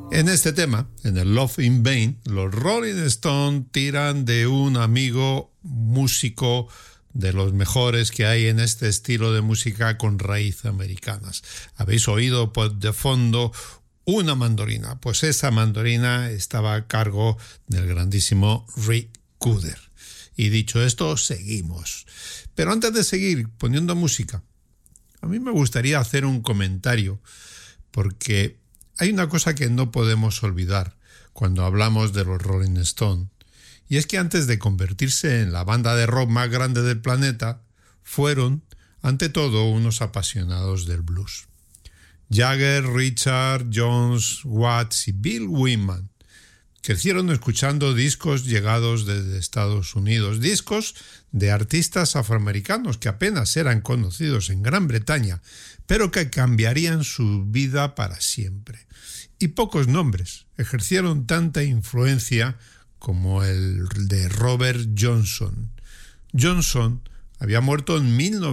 En este tema, en el Love in Vain, los Rolling Stones tiran de un amigo músico de los mejores que hay en este estilo de música con raíces americanas. Habéis oído por de fondo una mandolina, pues esa mandolina estaba a cargo del grandísimo Ry Cooder. Y dicho esto, seguimos. Pero antes de seguir poniendo música, a mí me gustaría hacer un comentario, porque hay una cosa que no podemos olvidar cuando hablamos de los Rolling Stones, y es que antes de convertirse en la banda de rock más grande del planeta, fueron, ante todo, unos apasionados del blues. Jagger, Richard, Jones, Watts y Bill Wyman crecieron escuchando discos llegados desde Estados Unidos, discos de artistas afroamericanos que apenas eran conocidos en Gran Bretaña, pero que cambiarían su vida para siempre. Y pocos nombres ejercieron tanta influencia como el de Robert Johnson. Johnson había muerto en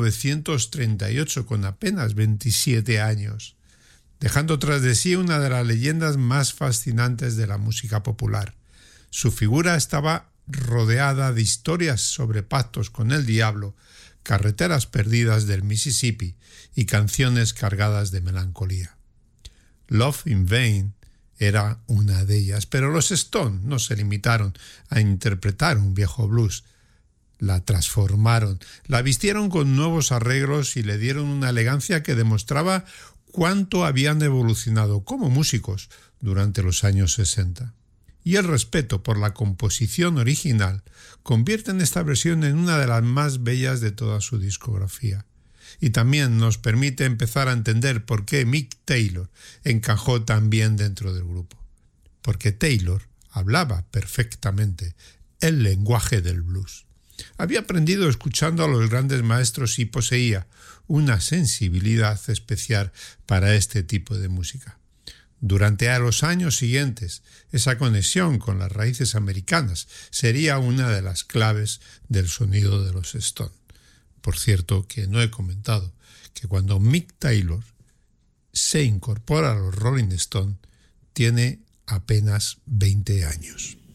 1938 con apenas 27 años, dejando tras de sí una de las leyendas más fascinantes de la música popular. Su figura estaba rodeada de historias sobre pactos con el diablo, carreteras perdidas del Mississippi y canciones cargadas de melancolía. Love in Vain era una de ellas, pero los Stones no se limitaron a interpretar un viejo blues. La transformaron, la vistieron con nuevos arreglos y le dieron una elegancia que demostraba cuánto habían evolucionado como músicos durante los años 60. Y el respeto por la composición original convierten esta versión en una de las más bellas de toda su discografía. Y también nos permite empezar a entender por qué Mick Taylor encajó tan bien dentro del grupo. Porque Taylor hablaba perfectamente el lenguaje del blues. Había aprendido escuchando a los grandes maestros y poseía una sensibilidad especial para este tipo de música. Durante los años siguientes, esa conexión con las raíces americanas sería una de las claves del sonido de los Stones. Por cierto, que no he comentado que cuando Mick Taylor se incorpora a los Rolling Stones, tiene apenas 20 años.